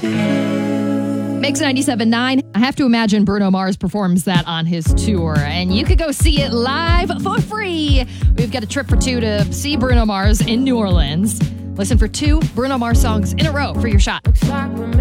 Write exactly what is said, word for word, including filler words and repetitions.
Mix ninety-seven point nine. I have to imagine Bruno Mars performs that on his tour, and you could go see it live for free. We've got a trip for two to see Bruno Mars in New Orleans. Listen for two Bruno Mars songs in a row for your shot.